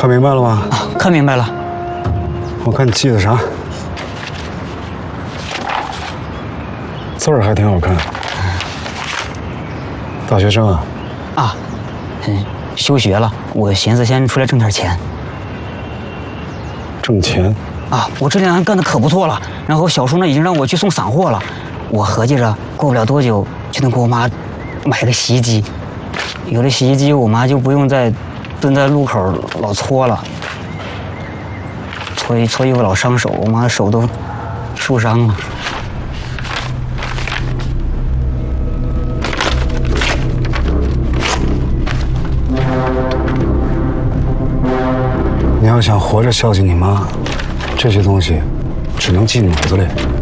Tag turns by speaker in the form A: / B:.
A: 看明白了吗？
B: 啊，看明白了。
A: 我看你记的啥？字儿还挺好看。大学生啊？
B: 啊，休学了，我寻思先出来挣点钱。
A: 挣钱？
B: 啊，我这2年干的可不错了。然后小叔呢已经让我去送散货了，我合计着过不了多久就能给我妈买个洗衣机。有了洗衣机，我妈就不用再蹲在路口老搓了。搓衣服老伤手，我妈手都受伤了。
A: 你要想活着孝敬你妈，这些东西只能记脑子里。